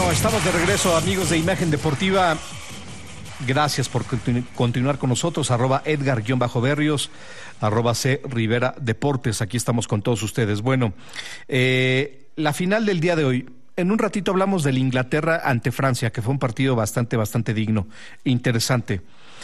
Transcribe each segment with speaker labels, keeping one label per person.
Speaker 1: Bueno, estamos de regreso, amigos de Imagen Deportiva. Gracias por continuar con nosotros. @Edgar_Berrios, @C Rivera Deportes. Aquí estamos con todos ustedes. Bueno, la final del día de hoy. En un ratito hablamos del Inglaterra ante Francia, que fue un partido bastante digno, interesante.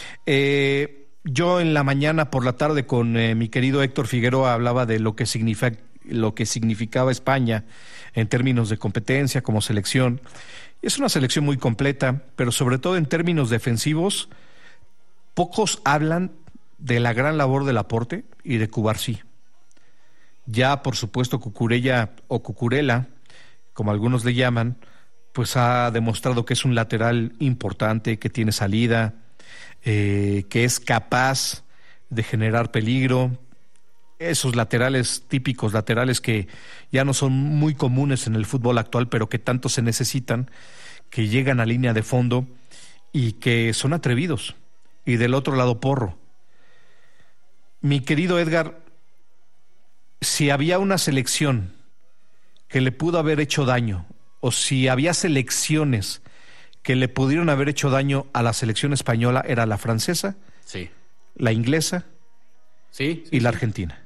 Speaker 1: Yo en la mañana, por la tarde, con mi querido Héctor Figueroa, hablaba de lo que significaba España en términos de competencia como selección. Es una selección muy completa, pero sobre todo en términos defensivos, pocos hablan de la gran labor de Laporte y de Cubarsí. Ya, por supuesto, Cucurella o Cucurella, como algunos le llaman, pues ha demostrado que es un lateral importante, que tiene salida, que es capaz de generar peligro. Esos laterales típicos, laterales que ya no son muy comunes en el fútbol actual, pero que tanto se necesitan, que llegan a línea de fondo y que son atrevidos. Y del otro lado, Porro. Mi querido Edgar, si había una selección que le pudo haber hecho daño, o si había selecciones que le pudieron haber hecho daño a la selección española, era la francesa,
Speaker 2: sí,
Speaker 1: la inglesa y la argentina.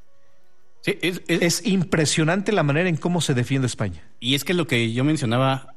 Speaker 2: Sí,
Speaker 1: es impresionante la manera en cómo se defiende España.
Speaker 2: Y es que lo que yo mencionaba